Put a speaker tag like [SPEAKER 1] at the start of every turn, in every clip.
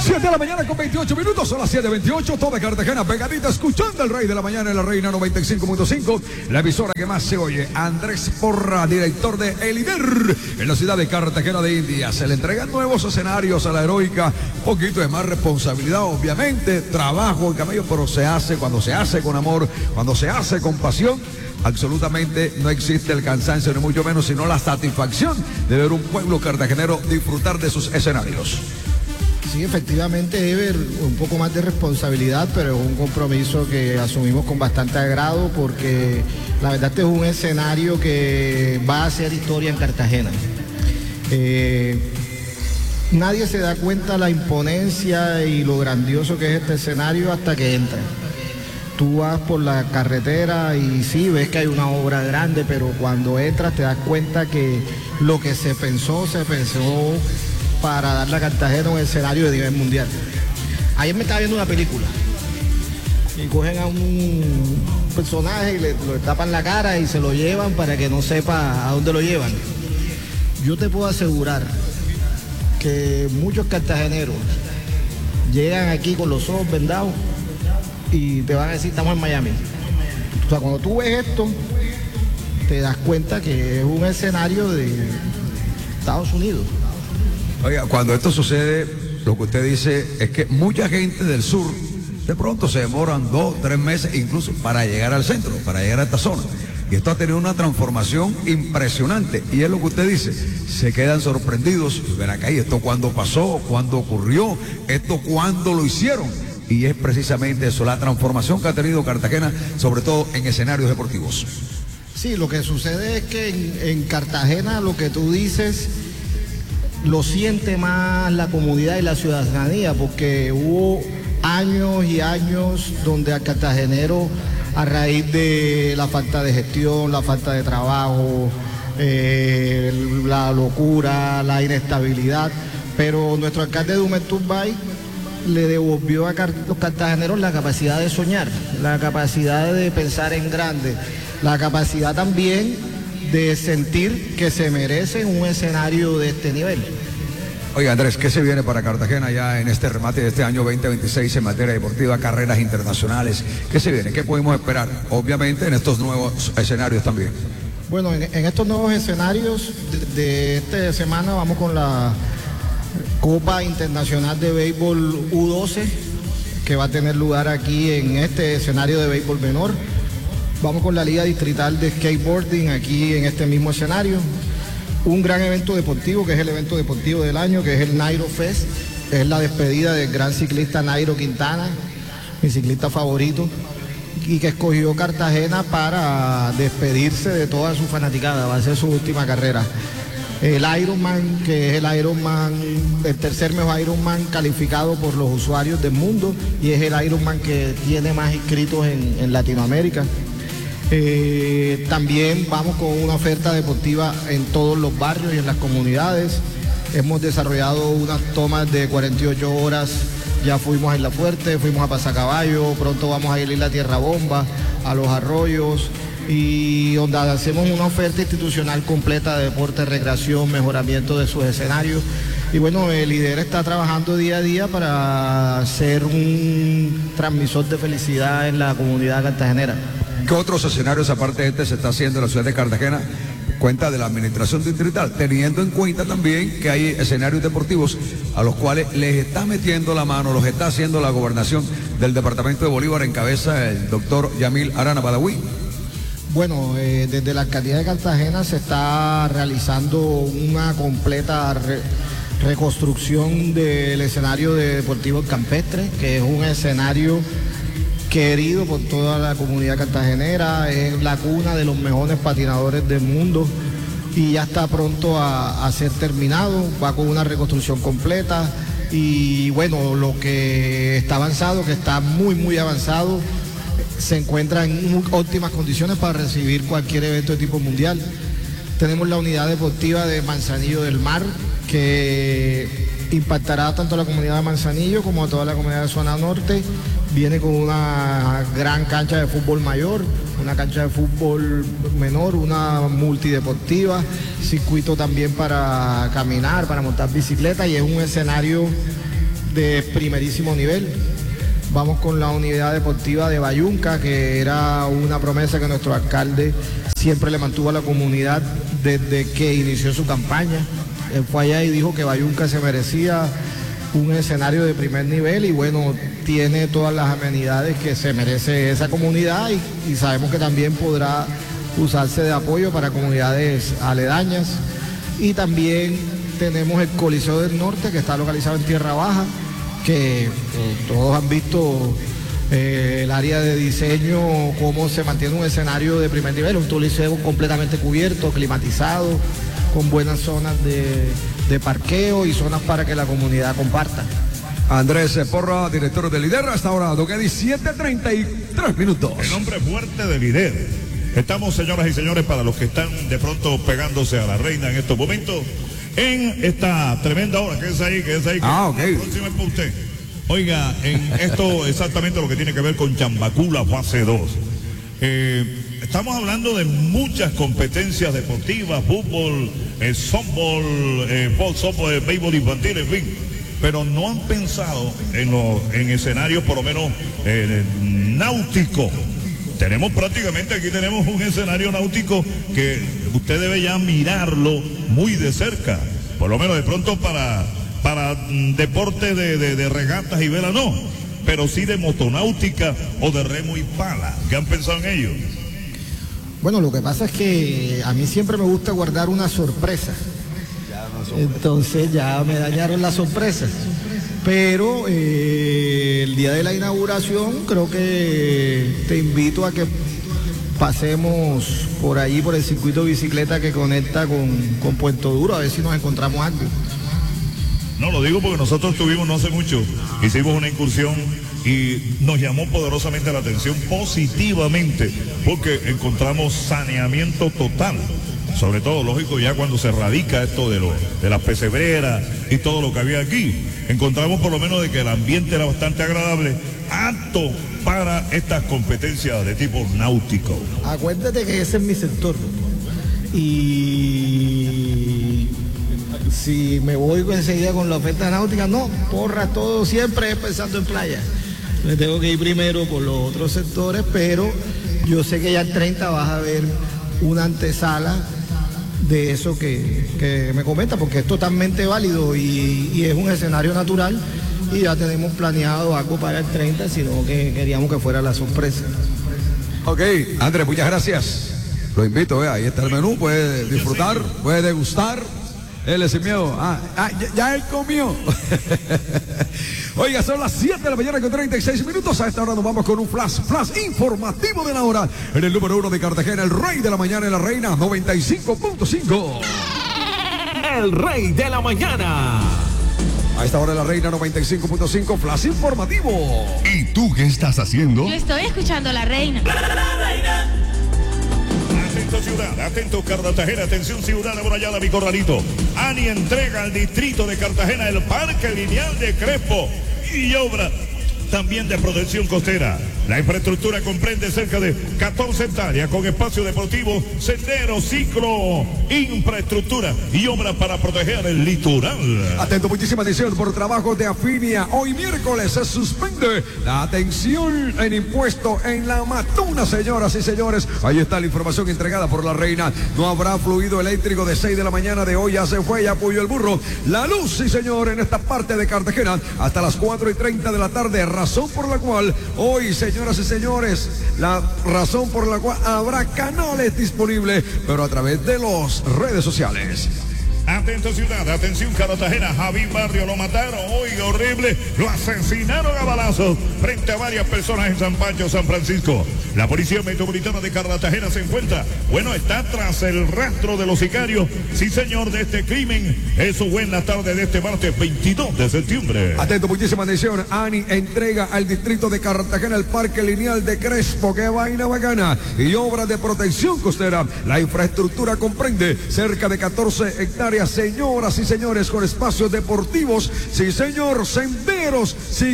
[SPEAKER 1] 7 de la mañana con 28 minutos, son las 7:28, toda Cartagena pegadita, escuchando el Rey de la Mañana en la Reina 95.5, la emisora que más se oye. Andrés Porra, director de El Líder en la ciudad de Cartagena de Indias. Se le entregan nuevos escenarios a la heroica, un poquito de más responsabilidad, obviamente, trabajo en camello, pero cuando se hace con amor, cuando se hace con pasión. Absolutamente no existe el cansancio, ni mucho menos, sino la satisfacción de ver un pueblo cartagenero disfrutar de sus escenarios.
[SPEAKER 2] Sí, efectivamente, Ever, un poco más de responsabilidad, pero es un compromiso que asumimos con bastante agrado porque la verdad este es un escenario que va a hacer historia en Cartagena. Nadie se da cuenta la imponencia y lo grandioso que es este escenario hasta que entra. Tú vas por la carretera y sí, ves que hay una obra grande, pero cuando entras te das cuenta que lo que se pensó para darle a Cartagena un escenario de nivel mundial. Ayer me estaba viendo una película y cogen a un personaje y lo tapan la cara y se lo llevan para que no sepa a dónde lo llevan. Yo te puedo asegurar que muchos cartageneros llegan aquí con los ojos vendados y te van a decir estamos en Miami. O sea, cuando tú ves esto te das cuenta que es un escenario de Estados Unidos.
[SPEAKER 1] Oiga, cuando esto sucede, lo que usted dice es que mucha gente del sur de pronto se demoran 2, 3 meses incluso para llegar al centro, para llegar a esta zona. Y esto ha tenido una transformación impresionante. Y es lo que usted dice, se quedan sorprendidos. Y ven acá, ¿y esto cuándo pasó? ¿Cuándo ocurrió? ¿Esto cuándo lo hicieron? Y es precisamente eso, la transformación que ha tenido Cartagena, sobre todo en escenarios deportivos.
[SPEAKER 2] Sí, lo que sucede es que en Cartagena lo que tú dices lo siente más la comunidad y la ciudadanía, porque hubo años y años donde al cartagenero, a raíz de la falta de gestión, la falta de trabajo, la locura, la inestabilidad, pero nuestro alcalde Dumet Turbay le devolvió a los cartageneros la capacidad de soñar, la capacidad de pensar en grande, la capacidad también de sentir que se merecen un escenario de este nivel.
[SPEAKER 1] Oiga, Andrés, ¿qué se viene para Cartagena ya en este remate de este año 2026 en materia deportiva, carreras internacionales? ¿Qué se viene? ¿Qué podemos esperar? Obviamente en estos nuevos escenarios también.
[SPEAKER 2] Bueno, en estos nuevos escenarios de esta semana vamos con la Copa Internacional de Béisbol U12, que va a tener lugar aquí en este escenario de béisbol menor. Vamos con la Liga Distrital de Skateboarding aquí en este mismo escenario. Un gran evento deportivo, que es el evento deportivo del año, que es el Nairo Fest. Es la despedida del gran ciclista Nairo Quintana, mi ciclista favorito, y que escogió Cartagena para despedirse de toda su fanaticada. Va a ser su última carrera. El Ironman, que es el tercer mejor Ironman calificado por los usuarios del mundo, y es el Ironman que tiene más inscritos en Latinoamérica. También vamos con una oferta deportiva en todos los barrios y en las comunidades. Hemos desarrollado unas tomas de 48 horas, ya fuimos a Isla Fuerte, fuimos a Pasacaballo, pronto vamos a ir a Isla Tierra Bomba, a Los Arroyos, y donde hacemos una oferta institucional completa de deporte, recreación, mejoramiento de sus escenarios. Y bueno, el líder está trabajando día a día para ser un transmisor de felicidad en la comunidad cartagenera.
[SPEAKER 1] ¿Qué otros escenarios aparte de este se está haciendo en la ciudad de Cartagena? Cuenta de la administración distrital, teniendo en cuenta también que hay escenarios deportivos a los cuales les está metiendo la mano, los está haciendo la gobernación del departamento de Bolívar en cabeza el doctor Yamil Arana Badawi.
[SPEAKER 2] Bueno, desde la alcaldía de Cartagena se está realizando una completa reconstrucción del escenario de deportivo campestre, que es un escenario querido por toda la comunidad cartagenera, es la cuna de los mejores patinadores del mundo y ya está pronto a ser terminado, va con una reconstrucción completa y bueno, lo que está avanzado, que está muy avanzado, se encuentra en óptimas condiciones para recibir cualquier evento de tipo mundial. Tenemos la unidad deportiva de Manzanillo del Mar, que impactará tanto a la comunidad de Manzanillo como a toda la comunidad de Zona Norte. Viene con una gran cancha de fútbol mayor, una cancha de fútbol menor, una multideportiva, circuito también para caminar, para montar bicicleta, y es un escenario de primerísimo nivel. Vamos con la unidad deportiva de Bayunca, que era una promesa que nuestro alcalde siempre le mantuvo a la comunidad desde que inició su campaña. Él fue allá y dijo que Bayunca se merecía un escenario de primer nivel y bueno, tiene todas las amenidades que se merece esa comunidad y sabemos que también podrá usarse de apoyo para comunidades aledañas. Y también tenemos el Coliseo del Norte, que está localizado en Tierra Baja, que todos han visto el área de diseño, cómo se mantiene un escenario de primer nivel, un coliseo completamente cubierto, climatizado, con buenas zonas de parqueo y zonas para que la comunidad comparta.
[SPEAKER 1] Andrés Porra, director de Líder, hasta ahora, Don Eddie, 7:33 minutos.
[SPEAKER 3] El hombre fuerte de Líder. Estamos, señoras y señores, para los que están de pronto pegándose a la reina en estos momentos, en esta tremenda hora, que es ahí.
[SPEAKER 1] Ok.
[SPEAKER 3] Próximo es para usted. Oiga, en esto exactamente lo que tiene que ver con Chambacula fase 2. Estamos hablando de muchas competencias deportivas, fútbol, softball, béisbol infantil, en fin. Pero no han pensado en escenarios por lo menos náuticos. Aquí tenemos un escenario náutico que usted debe ya mirarlo muy de cerca. Por lo menos de pronto para deporte de regatas y vela no, pero sí de motonáutica o de remo y pala. ¿Qué han pensado en ello?
[SPEAKER 2] Bueno, lo que pasa es que a mí siempre me gusta guardar una sorpresa. Entonces ya me dañaron las sorpresas. Pero el día de la inauguración creo que te invito a que pasemos por ahí, por el circuito de bicicleta que conecta con Puerto Duro, a ver si nos encontramos algo.
[SPEAKER 3] No, lo digo porque nosotros tuvimos no hace mucho, hicimos una incursión y nos llamó poderosamente la atención positivamente porque encontramos saneamiento total. Sobre todo, lógico, ya cuando se radica esto de las pesebreras y todo lo que había aquí, encontramos por lo menos de que el ambiente era bastante agradable, apto para estas competencias de tipo náutico.
[SPEAKER 2] Acuérdate que ese es mi sector. Y si me voy enseguida con la oferta náutica, no, Porra todo siempre es pensando en playa. Me tengo que ir primero por los otros sectores, pero yo sé que ya el 30 vas a ver una antesala de eso que me comenta, porque es totalmente válido y es un escenario natural y ya tenemos planeado algo para el 30, sino que queríamos que fuera la sorpresa.
[SPEAKER 1] Ok, Andrés, muchas gracias. Lo invito, ahí está el menú, puede disfrutar, puede degustar. Él es sin miedo. Ya él comió. Oiga, son las 7 de la mañana con 36 minutos. A esta hora nos vamos con un flash informativo de la hora. En el número 1 de Cartagena, el rey de la mañana y la reina, 95.5.
[SPEAKER 4] El rey de la mañana.
[SPEAKER 1] A esta hora la reina 95.5, flash informativo.
[SPEAKER 5] ¿Y tú qué estás haciendo?
[SPEAKER 6] Yo estoy escuchando a la reina.
[SPEAKER 3] La reina. Atento ciudad, atento Cartagena, atención ciudad de Borayala, mi corralito. ANI entrega al distrito de Cartagena el parque lineal de Crespo y obra también de protección costera. La infraestructura comprende cerca de 14 hectáreas con espacio deportivo, sendero, ciclo, infraestructura y obras para proteger el litoral.
[SPEAKER 1] Atento, muchísima atención por trabajo de Afinia. Hoy miércoles se suspende la atención en impuesto en La Matuna, señoras y señores. Ahí está la información entregada por la reina. No habrá fluido eléctrico de 6 de la mañana de hoy. Ya se fue, ya apoyó el burro. La luz, sí señor, en esta parte de Cartagena hasta las 4:30 de la tarde. Razón por la cual hoy, señoras y señores, la razón por la cual habrá canales disponibles, pero a través de las redes sociales.
[SPEAKER 3] Atento ciudad, atención Cartagena, Javín Barrio lo mataron, oiga, horrible, lo asesinaron a balazos frente a varias personas en San Pancho, San Francisco. La Policía Metropolitana de Cartagena se encuentra, está tras el rastro de los sicarios, sí señor, de este crimen. Eso fue en la tarde de este martes 22 de septiembre.
[SPEAKER 1] Atento, muchísima atención, ANI entrega al distrito de Cartagena el parque lineal de Crespo, qué vaina bacana, y obras de protección costera. La infraestructura comprende cerca de 14 hectáreas señoras y señores, con espacios deportivos, sí señor, senderos,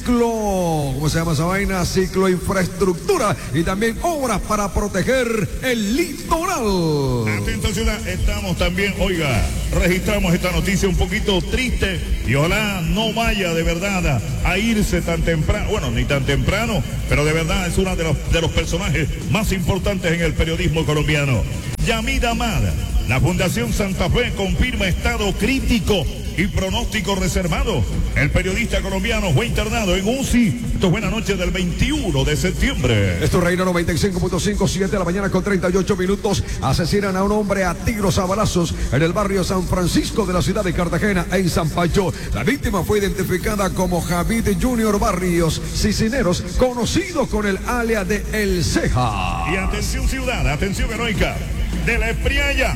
[SPEAKER 1] ciclo, ¿cómo se llama esa vaina? Cicloinfraestructura y también obras para proteger el litoral.
[SPEAKER 3] Atento ciudad, estamos también, oiga, registramos esta noticia un poquito triste y ojalá no vaya de verdad a irse tan temprano, bueno, ni tan temprano, pero de verdad es uno de los personajes más importantes en el periodismo colombiano. Yamid Amad, la Fundación Santa Fe confirma estado crítico y pronóstico reservado. El periodista colombiano fue internado en UCI. Esto fue la noche del 21 de septiembre.
[SPEAKER 1] Esto Reina 95.5, 7 de la mañana con 38 minutos. Asesinan a un hombre a tiros a balazos en el barrio San Francisco de la ciudad de Cartagena, en San Pancho. La víctima fue identificada como Javid Junior Barrios Cicineros, conocido con el alias de El Ceja.
[SPEAKER 3] Y atención ciudad, atención heroica, de la Espriella.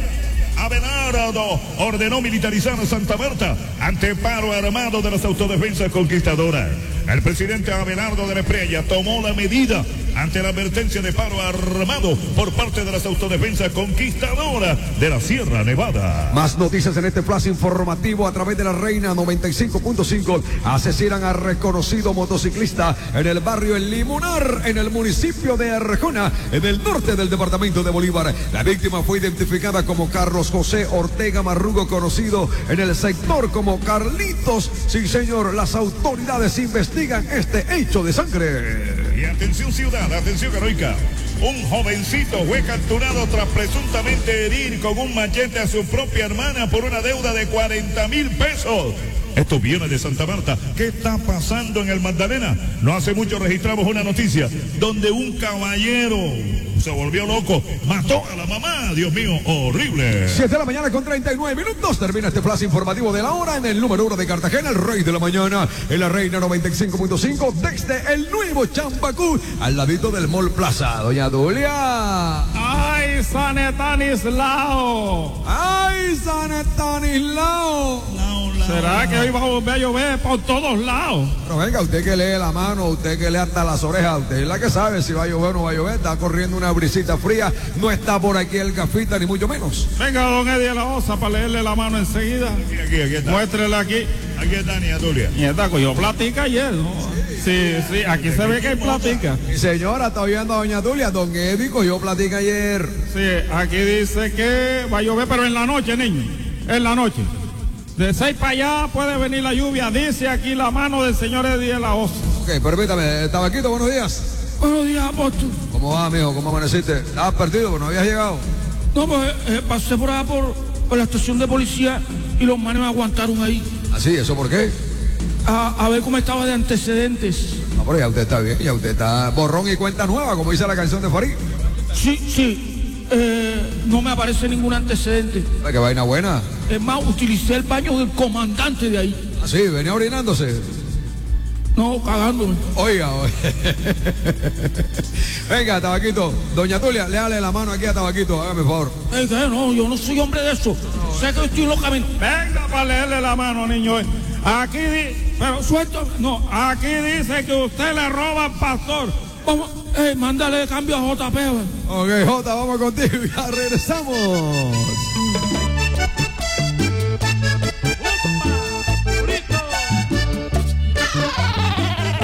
[SPEAKER 3] Abelardo ordenó militarizar a Santa Marta ante paro armado de las autodefensas conquistadoras. El presidente Abelardo de la Espriella tomó la medida ante la advertencia de paro armado por parte de las autodefensas conquistadoras de la Sierra Nevada.
[SPEAKER 1] Más noticias en este flash informativo a través de la Reina 95.5. Asesinan a reconocido motociclista en el barrio El Limonar, en el municipio de Arjona, en el norte del departamento de Bolívar. La víctima fue identificada como Carlos José Ortega Marrugo, conocido en el sector como Carlitos. Sí, señor, las autoridades investigan este hecho de sangre.
[SPEAKER 3] Y atención ciudad, atención heroica. Un jovencito fue capturado tras presuntamente herir con un machete a su propia hermana por una deuda de 40,000 pesos. Esto viene de Santa Marta. ¿Qué está pasando en el Magdalena? No hace mucho registramos una noticia donde un caballero se volvió loco, mató a la mamá. Dios mío, horrible.
[SPEAKER 1] 7 de la mañana con 39 minutos. Termina este flash informativo de la hora en el número 1 de Cartagena, el rey de la mañana, en la Reina 95.5, desde el nuevo Champacú, al ladito del Mall Plaza. Doña Dulia.
[SPEAKER 6] ¡Ay, San Estanislao!
[SPEAKER 1] ¡Ay, San Estanislao!
[SPEAKER 6] ¿Será que hoy va a volver a llover por todos lados?
[SPEAKER 1] Pero venga, usted que lee la mano, usted que lee hasta las orejas, usted es la que sabe si va a llover o no va a llover. Está corriendo una brisita fría, no está por aquí el gafita, ni mucho menos.
[SPEAKER 6] Venga, don Eddie de la Osa, para leerle la mano enseguida.
[SPEAKER 3] Aquí está.
[SPEAKER 6] Muéstrele aquí.
[SPEAKER 3] Aquí está, niña Tulia.
[SPEAKER 6] Nieta, yo platica ayer, ¿no? Sí, aquí se ve que hay platica.
[SPEAKER 1] Mi señora está oyendo a doña Tulia, don Eddie cogió platica ayer.
[SPEAKER 6] Sí, aquí dice que va a llover, pero en la noche, niño. En la noche. De 6 para allá puede venir la lluvia, dice aquí la mano del señor Eddie de la Osa.
[SPEAKER 1] Ok, permítame, Tabaquito, buenos días.
[SPEAKER 6] Buenos días, apóstol.
[SPEAKER 1] ¿Cómo va, mijo? ¿Cómo amaneciste? ¿Estabas perdido? ¿No habías llegado?
[SPEAKER 7] No, pues pasé por allá por la estación de policía y los manes me aguantaron ahí.
[SPEAKER 1] ¿Ah, sí? ¿Eso por qué?
[SPEAKER 7] A ver cómo estaba de antecedentes.
[SPEAKER 1] No, pero ya usted está bien, ya usted está borrón y cuenta nueva, como dice la canción de Farid.
[SPEAKER 7] Sí. No me aparece ningún antecedente.
[SPEAKER 1] ¿Qué vaina buena?
[SPEAKER 7] Es más, utilicé el baño del comandante de ahí.
[SPEAKER 1] ¿Ah, sí? ¿Venía orinándose?
[SPEAKER 7] No, cagándome.
[SPEAKER 1] Oiga. Venga, Tabaquito. Doña Tulia, léale la mano aquí a Tabaquito, hágame el favor.
[SPEAKER 7] No, yo no soy hombre de eso. Sé que estoy locamente.
[SPEAKER 6] Venga para leerle la mano, niño. Aquí pero suelto. No, aquí dice que usted le roba al pastor.
[SPEAKER 7] Vamos, mándale cambio a JP.
[SPEAKER 1] Ok, Jota, vamos contigo. Ya regresamos.